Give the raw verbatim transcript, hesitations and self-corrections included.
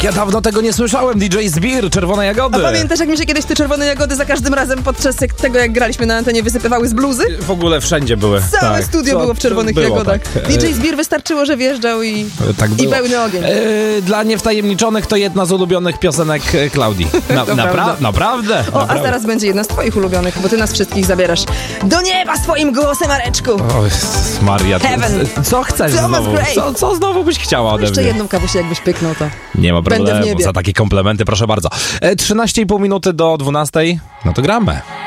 Ja dawno tego nie słyszałem. D J Zbir, Czerwone Jagody. A pamiętasz, jak mi się kiedyś te Czerwone Jagody za każdym razem podczas tego, jak graliśmy na antenie, wysypywały z bluzy? W ogóle wszędzie były. Całe tak. studio Co, było w Czerwonych było, Jagodach. Tak. D J Zbir wystarczyło, że wjeżdżał i, tak i pełny ogień. E, dla niewtajemniczonych to jedna z ulubionych piosenek Klaudii. Na, To napra- prawda. Naprawdę. O, naprawdę. a zaraz będzie jedna z twoich ulubionych, bo ty nas wszystkich zabierasz do nieba swoim głosem, Areczku. O, Jezus Maria. Heaven. Co chcesz Thomas znowu? Gray. Co, co znowu byś chciała ode Jeszcze mnie? jedną kawusię jakbyś pyknął, to Nie ma będę w problemu. niebie. Za takie komplementy, proszę bardzo. E, trzynaście i pół minuty do dwunastej. No to gramy.